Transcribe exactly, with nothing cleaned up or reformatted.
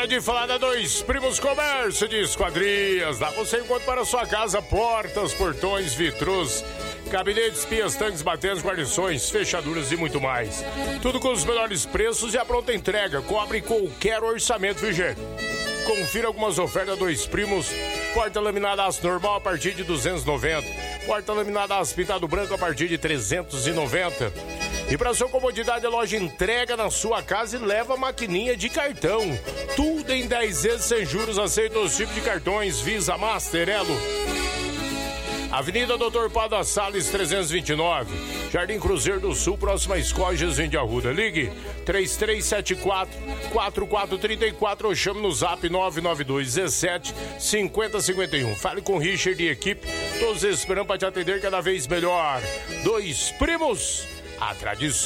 Hora de falar da Dois Primos Comércio de Esquadrias. Lá você encontra para sua casa portas, portões, vitrôs, gabinetes, pias, tanques, batentes, guarnições, fechaduras e muito mais. Tudo com os melhores preços e a pronta entrega. Cobre qualquer orçamento, viu, gente? Confira algumas ofertas Dois Primos. Porta laminada aço normal a partir de duzentos e noventa. Porta laminada aço pintado branco a partir de trezentos e noventa. E para sua comodidade, a loja entrega na sua casa e leva a maquininha de cartão. Tudo em dez vezes sem juros, aceita os tipos de cartões Visa, Master, Elo. Avenida Doutor Pada Salles trezentos e vinte e nove, Jardim Cruzeiro do Sul, próxima à Escola Jesus de Arruda. Ligue três três sete quatro, quatro quatro três quatro ou chame no zap nove nove dois um sete, cinco zero cinco um. Fale com o Richard e equipe, todos esperando para te atender cada vez melhor. Dois Primos, a tradição